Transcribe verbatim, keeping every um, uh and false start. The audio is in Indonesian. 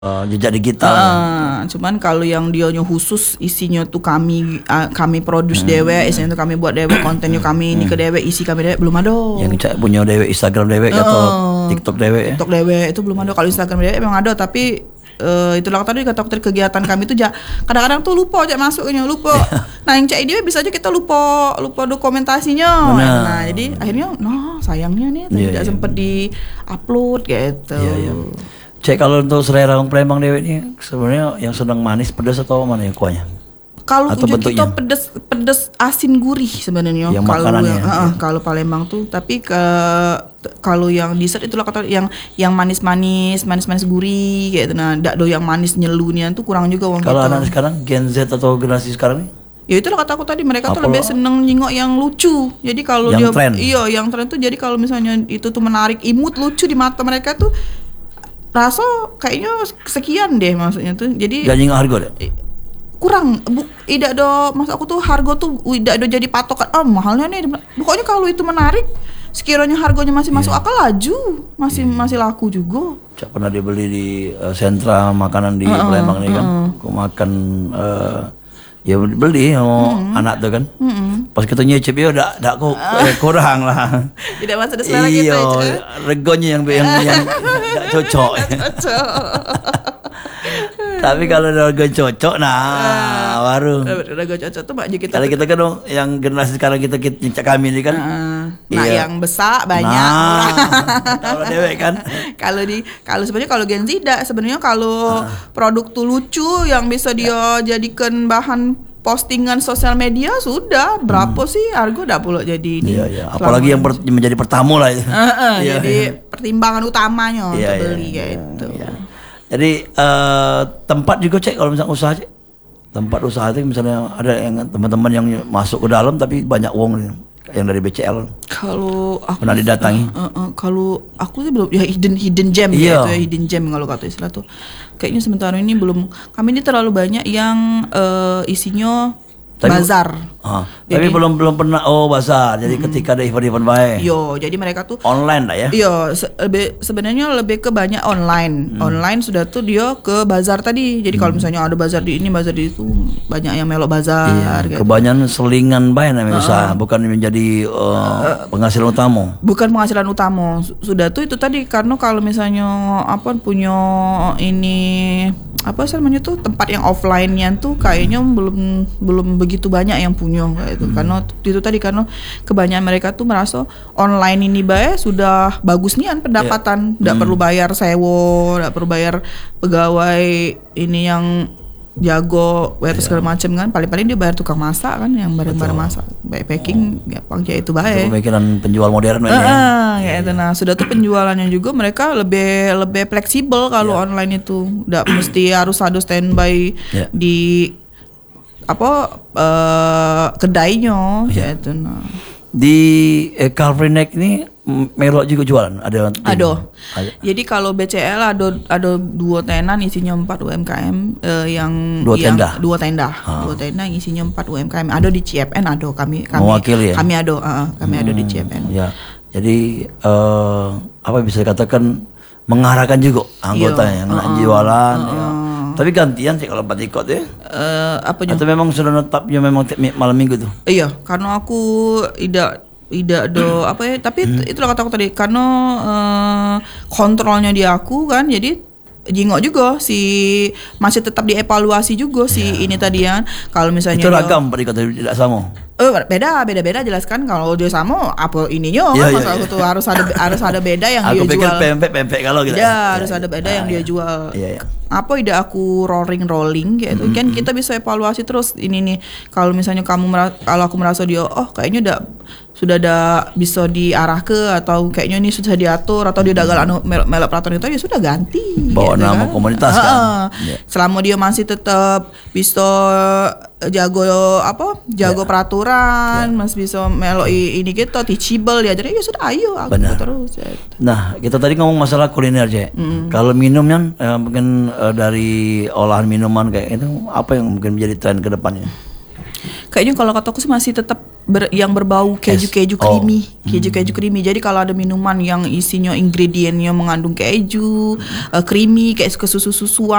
uh, jejak digital. Uh, cuman kalau yang dionya khusus isinya tuh kami uh, kami produce hmm. dewe, isinya tuh kami buat dewe, kontennya kami ini ke dewe, isi kami dewe, belum ada. Yang punya dewe Instagram dewe uh, atau TikTok dewe. TikTok dewe itu belum ada. Kalau Instagram dewe memang ada, tapi Uh, itulah tadi kata dokter kegiatan kami itu ja, kadang-kadang tuh lupa aja masuknya lupa. Nah yang cek dia bisa aja kita lupa lupa dokumentasinya. Benar. Nah jadi akhirnya nah sayangnya nih yeah, tidak yeah. sempat di upload gitu. Yeah, yeah. Cek kalau untuk selera orang Palembang dewe ini sebenarnya yang sedang manis pedas atau mana yang kuahnya? Kalau kita pedas pedas asin gurih sebenarnya kalau yang, ya. uh, kalau Palembang tuh, tapi ke kalau yang dessert itulah kata yang yang manis-manis manis-manis gurih kayak gitu. Nah dak do yang manis nyelunya tuh kurang juga wong. Kalau anak sekarang Gen Z atau generasi sekarang nih? Ya itulah kata aku tadi, mereka Apa tuh lebih seneng nyingok yang lucu. Jadi kalau dia trend. iya yang tren tuh, jadi kalau misalnya itu tuh menarik, imut, lucu di mata mereka tuh rasa kayaknya sekian deh maksudnya tuh. Jadi gak nyingok harga deh. Kurang bu, tidak do maksud aku tuh harga tuh tidak do jadi patokan oh mahalnya nih. Pokoknya kalau itu menarik, sekiranya harganya masih yeah. masuk akal, laju masih yeah. masih laku juga. Cak pernah dibeli di uh, sentra makanan di uh, Palembang nih kan, uh, aku makan uh, ya beli mau uh, anak tuh kan, uh, pas kita nyicip ya udah udah kok uh, kurang lah. Tidak masuk di selera kita. Iya, regonya yang yang yang tidak cocok. Tapi kalau udah cocok, nah uh, baru. Udah cocok tuh maknya kita. Kalau kita kan dong, yang generasi sekarang kita kita kami ini kan. Uh, nah iya. Yang besar banyak. Nah, kalau dewek kan. Kalau di kalau sebenarnya kalau Gen Z tidak, sebenarnya kalau uh. produk tuh lucu yang bisa dia uh. jadikan bahan postingan sosial media sudah berapa hmm. sih harga udah pula jadi ini. Iya, iya. Apalagi yang ber, menjadi pertamu lah itu. Uh, uh, iya, jadi iya. pertimbangan utamanya iya, untuk beli iya, gitu. Iya. Jadi uh, tempat juga cek kalau misalnya usaha cek, tempat usaha itu misalnya ada yang teman-teman yang masuk ke dalam tapi banyak uang yang dari B C L. Kalau aku pernah didatangi. Uh, uh, uh, kalau aku sih belum ya hidden hidden gem iya. gitu ya, hidden gem kalau kata istilah tuh. Kayaknya sementara ini belum, kami ini terlalu banyak yang uh, isinya tapi, bazar. Uh, jadi, tapi belum belum pernah oh bazar. Jadi mm, ketika ada event-event baik. Yo, jadi mereka tuh online lah ya. Yo, se- lebih sebenarnya lebih ke banyak online. Hmm. Online sudah tuh dia ke bazar tadi. Jadi hmm. kalau misalnya ada bazar di ini, bazar di itu, banyak yang melok bazar. Iya, gitu. Kebanyakan selingan baik namanya uh, usaha, bukan menjadi uh, uh, penghasilan utama. Bukan penghasilan utama. Sudah tuh itu tadi karena kalau misalnya apa punya ini apa sih namanya tuh tempat yang offline-nya tuh kayaknya belum belum begitu banyak yang punya kayak itu. Hmm. Karena itu tadi karena kebanyakan mereka tuh merasa online ini bae sudah bagus nih kan pendapatan, tidak yeah. hmm. perlu bayar sewa, tidak perlu bayar pegawai ini yang jago waiter yeah. segala macam kan, paling-paling dia bayar tukang masak kan yang bareng-bareng masak, baik packing oh. ya pakai itu baik. Pemikiran penjual modern uh, uh, ya itu nah sudah tuh penjualannya juga mereka lebih lebih fleksibel kalau yeah. online itu, tidak mesti harus ada standby yeah. di apa uh, kedainya yeah. ya itu nah. Di eh, Calvary Neck ini melok juga jualan ada ada jadi kalau B C L ada ada dua tenan isinya empat U M K M eh, yang dua yang, tenda dua tenda ah. dua tenda yang isinya empat U M K M ada di C F N ada kami kami mewakili ya? kami ada uh, kami hmm, ada di C F N ya jadi uh, apa bisa dikatakan mengarahkan juga anggota Yo, yang uh, nak jualan uh, ya. uh, Tapi gantian sih kalau empat ikut ya. Uh, apanya? Atau memang sudah netapnya memang malam minggu tuh? Iya, karena aku tidak tidak do apa ya, tapi hmm. itulah kata aku tadi karena uh, kontrolnya di aku kan, jadi jingok juga si masih tetap dievaluasi juga si ya. Ini tadi ya. Kalau misalnya itu ragam pada tidak sama. Eh beda beda beda jelaskan kalau dia sama apa ininya ya, kan, ya, masa ya, aku ya. Tuh harus ada harus ada beda yang aku dia jual. Aku pikir pempek pempek kalau gitu. Ya, ya harus ya, ada beda ya. yang ya. dia jual. Ya, ya. Apa ide aku rolling rolling gitu mm-hmm. kan kita bisa evaluasi terus ini nih kalau misalnya kamu merasa, kalau aku merasa dia oh kayaknya udah sudah ada bisa diarah ke atau kayaknya ini sudah diatur atau dia gagal anu melok peraturan itu ya sudah ganti bawa gitu, nama kan? Komunitas kan uh, yeah. selama dia masih tetap bisa jago apa jago yeah. peraturan yeah. masih bisa melok ini kita teachable ya jadi ya sudah ayo aku terus ya. Nah kita tadi ngomong masalah kuliner aja mm. kalau minumnya eh, mungkin eh, dari olahan minuman kayak itu apa yang mungkin menjadi tren ke depannya? Kayaknya kalau kataku sih masih tetap ber, yang berbau keju-keju Es. Oh. creamy, keju-keju creamy. Jadi kalau ada minuman yang isinya ingredientnya mengandung keju, uh, creamy kayak susu-susuan